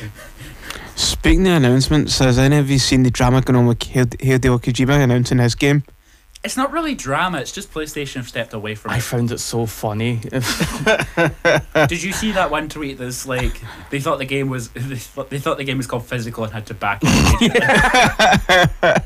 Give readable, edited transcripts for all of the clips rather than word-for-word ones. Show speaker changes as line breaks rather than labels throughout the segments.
Speaking of announcements, has any of you seen the drama going on with Hideo Kojima announcing his game?
It's not really drama, it's just PlayStation have stepped away from it.
I found it so funny.
Did you see that one tweet that's like they thought the game was called Physical and had to back it?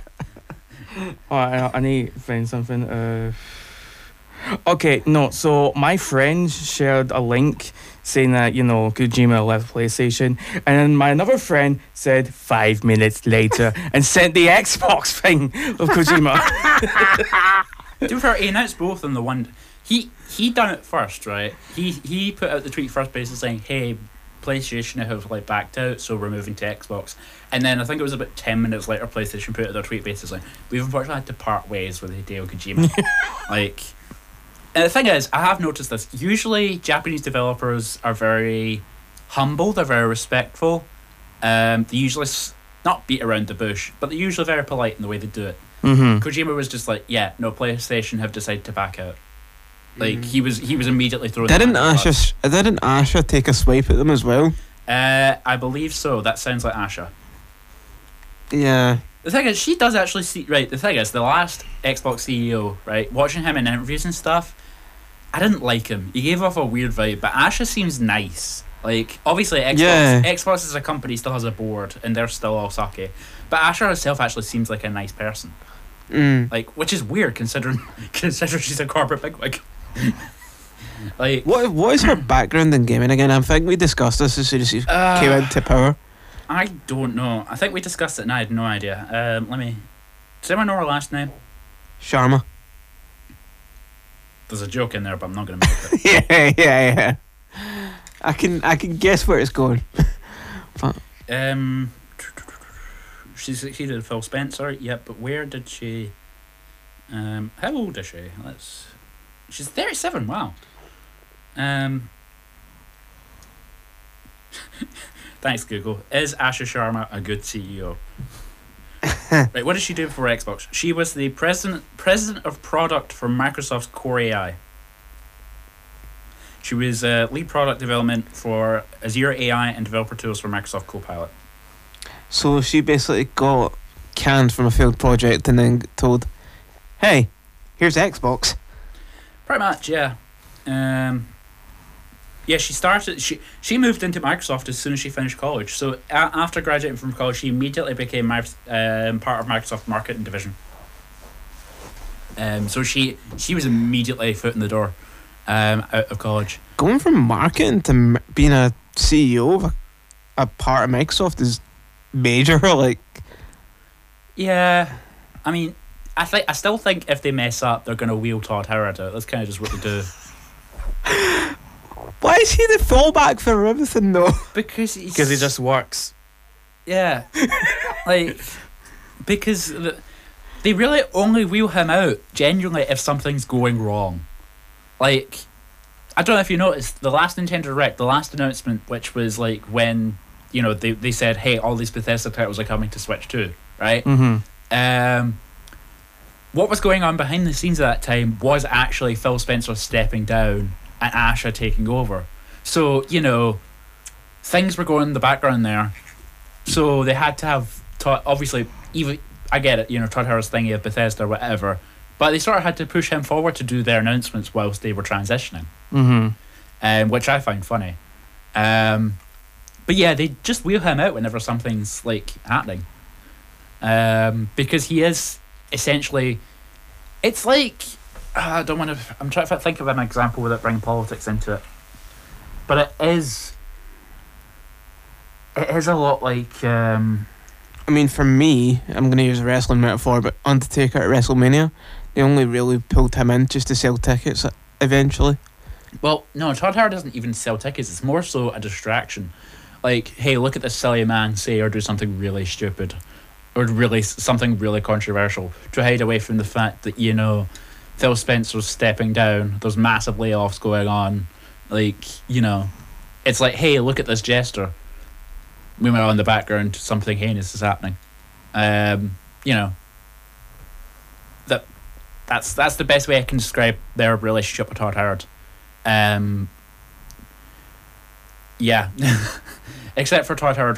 I need to find something. Okay, no, so my friend shared a link saying that, Kojima left PlayStation, and then my another friend said 5 minutes later and sent the Xbox thing of Kojima.
To be fair, he announced both on the one. He done it first, right? He put out the tweet first, basically saying, "Hey, PlayStation have backed out, so we're moving to Xbox." And then I think it was about 10 minutes later, PlayStation put out their tweet basically saying, "We've unfortunately had to part ways with Hideo Kojima." And the thing is, I have noticed this. Usually, Japanese developers are very humble. They're very respectful. They usually not beat around the bush, but they're usually very polite in the way they do it.
Mm-hmm.
Kojima was just like, "Yeah, no, PlayStation have decided to back out." He was immediately thrown.
Didn't Asha take a swipe at them as well?
I believe so. That sounds like Asha.
Yeah.
The thing is, she does actually see. Right. The thing is, the last Xbox CEO, right, watching him in interviews and stuff, I didn't like him. He gave off a weird vibe. But Asha seems nice. Obviously, Xbox as a company still has a board, and they're still all sake. But Asha herself actually seems like a nice person. Which is weird considering she's a corporate bigwig.
What is her background in gaming again? I think we discussed this as soon as she came into power.
I don't know. I think we discussed it and I had no idea. Does anyone know her last name?
Sharma.
There's a joke in there, but I'm not going to make it.
yeah. I can guess where it's going. But
she succeeded Phil Spencer. Yep, but where did she? How old is she? She's 37. Wow. Thanks, Google. Is Asha Sharma a good CEO? Right, what did she do before Xbox? She was the president of product for Microsoft's Core AI. She was lead product development for Azure AI and developer tools for Microsoft Copilot.
So she basically got canned from a failed project and then told, "Hey, here's Xbox."
Pretty much, yeah. She started. She moved into Microsoft as soon as she finished college. So after graduating from college, she immediately became part of Microsoft marketing division. So she was immediately foot in the door, out of college.
Going from marketing to being a CEO of a part of Microsoft is major.
Yeah, I mean, I still think if they mess up, they're gonna wheel Todd Howard out. That's kind of just what they do.
Why is he the fallback for everything though?
Because
he just works.
Yeah, because they really only wheel him out genuinely if something's going wrong. I don't know if you noticed the last Nintendo Direct, the last announcement, which was when they said, "Hey, all these Bethesda titles are coming to Switch 2," right?
Mm-hmm.
What was going on behind the scenes at that time was actually Phil Spencer stepping down and Asha taking over. So, things were going in the background there. So they had to have obviously, even I get it, Todd Howard's thingy of Bethesda or whatever, but they sort of had to push him forward to do their announcements whilst they were transitioning.
Mm-hmm.
Which I find funny. But yeah, they just wheel him out whenever something's happening. Because he is essentially, it's I don't want to. I'm trying to think of an example without bringing politics into it, but it is a lot like.
I mean, for me, I'm going to use a wrestling metaphor, but Undertaker at WrestleMania, they only really pulled him in just to sell tickets eventually.
Well, no, Todd Howard doesn't even sell tickets. It's more so a distraction. Hey, look at this silly man say or do something really stupid, or really something really controversial to hide away from the fact that Phil Spencer's stepping down. There's massive layoffs going on. It's hey, look at this jester. Meanwhile, in the background, something heinous is happening. That's the best way I can describe their relationship with Todd Howard. Yeah. Except for Todd Howard